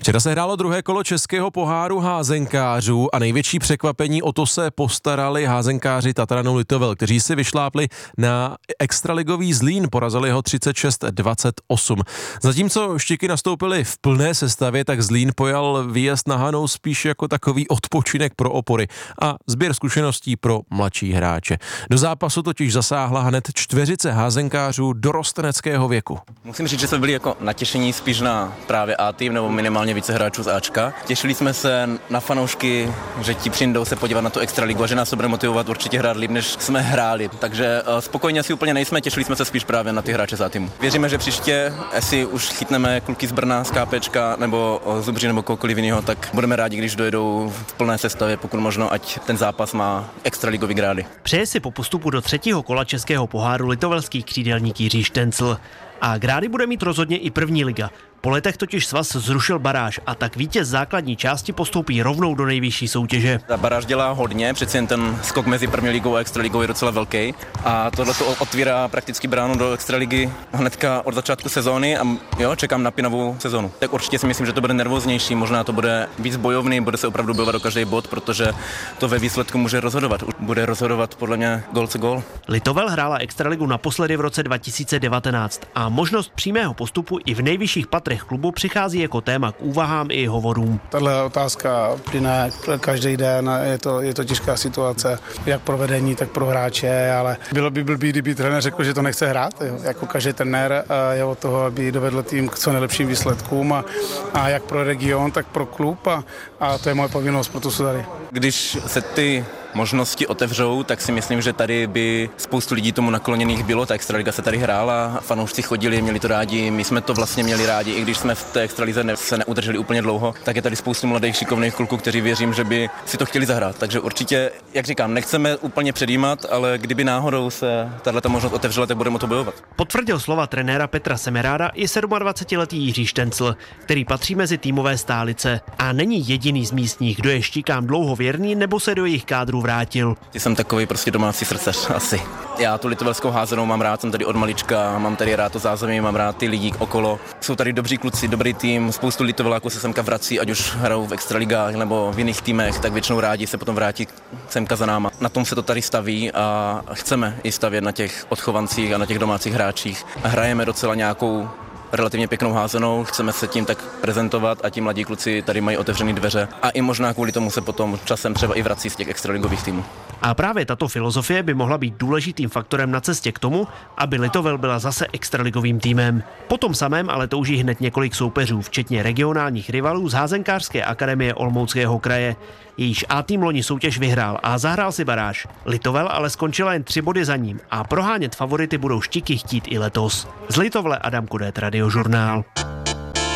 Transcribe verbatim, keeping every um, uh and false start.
Včera se hrálo druhé kolo českého poháru házenkářů a největší překvapení o to se postarali házenkáři Tatranu Litovel, kteří si vyšlápli na extraligový Zlín, porazili ho třicet šest dvacet osm. Zatímco Štiky nastoupili v plné sestavě, tak Zlín pojal výjezd na Hanou spíš jako takový odpočinek pro opory a sběr zkušeností pro mladší hráče. Do zápasu totiž zasáhla hned čtveřice házenkářů dorosteneckého věku. Musím říct, že jsme byli jako natěšení spíš na právě A tým nebo minimálně více hráčů z Ačka. Těšili jsme se na fanoušky, že ti přijdou se podívat na tu extraligu a že nás to bude motivovat určitě hrát líp, než jsme hráli. Takže uh, spokojně asi úplně nejsme, těšili jsme se spíš právě na ty hráče z A týmu. Věříme, že příště, jestli už chytneme kluky z Brna, z KPčka nebo uh, z Ubří nebo kohokoliv jiného, tak budeme rádi, když dojedou v plné sestavě, pokud možno, ať ten zápas má extraligový grády. Přeje si po postupu do třetího kola českého poháru litovelský křídelník Jiří Štencl. A grády bude mít rozhodně i první liga. Po letech totiž svaz zrušil baráž a tak vítěz základní části postoupí rovnou do nejvyšší soutěže. Ta baráž dělá hodně, přeci jen ten skok mezi první ligou a extraligou je docela velký a tohle to otvírá prakticky bránu do extraligy hnedka od začátku sezóny a jo, čekám na pinavou sezónu. Tak určitě si myslím, že to bude nervóznější, možná to bude víc bojovný, bude se opravdu bojovat do každý bod, protože to ve výsledku může rozhodovat. Bude rozhodovat podle mě gól co gól. Litovel hrála extraligu naposledy v roce dva tisíce devatenáct a možnost přímého postupu i v nejvyšších patrech klubu přichází jako téma k úvahám i hovorům. Tahle otázka plyne každý den, je to, je to těžká situace, jak pro vedení, tak pro hráče, ale bylo by blbý, kdyby trenér řekl, že to nechce hrát. Jo. Jako každý trenér je od toho, aby dovedl tým k co nejlepším výsledkům a, a jak pro region, tak pro klub a, a to je moje povinnost, proto jsou tady. Když se ty možnosti otevřou, tak si myslím, že tady by spoustu lidí tomu nakloněných bylo. Ta extraliga se tady hrála, fanoušci chodili, měli to rádi, my jsme to vlastně měli rádi, i když jsme v té extralize ne, se neudrželi úplně dlouho, tak je tady spoustu mladých šikovných kluků, kteří věřím, že by si to chtěli zahrát. Takže určitě, jak říkám, nechceme úplně předjímat, ale kdyby náhodou se tato možnost otevřela, tak budeme o to bojovat. Potvrdil slova trenéra Petra Semeráda i dvacetisedmiletý Jiří Štencl, který patří mezi týmové stálice a není jediný z místních, kdo je Štikám dlouho věrný nebo se do jejich kádru vrátil. Jsem takový prostě domácí srdcař asi. Já tu litovelskou házenou mám rád, jsem tady od malička, mám tady rád to zázemí, mám rád ty lidi okolo. Jsou tady dobří kluci, dobrý tým, spoustu litoveláků se semka vrací, ať už hrajou v extraligách nebo v jiných týmech, tak většinou rádi se potom vrátí semka za náma. Na tom se to tady staví a chceme i stavět na těch odchovancích a na těch domácích hráčích. A hrajeme docela nějakou relativně pěknou házenou, chceme se tím tak prezentovat a ti mladí kluci tady mají otevřené dveře a i možná kvůli tomu se potom časem třeba i vrací z těch extraligových týmů. A právě tato filozofie by mohla být důležitým faktorem na cestě k tomu, aby Litovel byla zase extraligovým týmem. Po tom samém ale touží hned několik soupeřů, včetně regionálních rivalů z házenkářské akademie Olomouckého kraje. Jejíž A tým loni soutěž vyhrál a zahrál si baráž. Litovel ale skončila jen tři body za ním a prohánět favority budou Štiky chtít i letos. Z Litovle Adam Kudét, Radiožurnál.